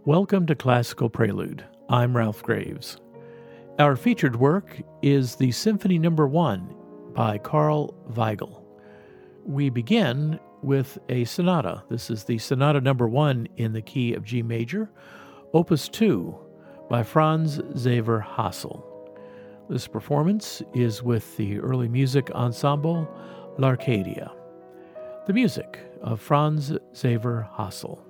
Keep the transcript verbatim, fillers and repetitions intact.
Welcome to Classical Prelude. I'm Ralph Graves. Our featured work is the Symphony Number One by Carl Weigel. We begin with a sonata. This is the Sonata Number One in the key of G major, Opus Two by Franz Xaver Hassel. This performance is with the early music ensemble L'Arcadia. The music of Franz Xaver Hassel.